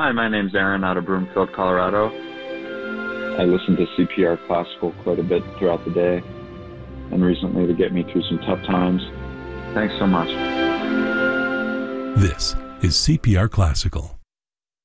Hi, my name's Aaron out of Broomfield, Colorado. I listen to CPR Classical quite a bit throughout the day and recently to get me through some tough times. Thanks so much. This is CPR Classical.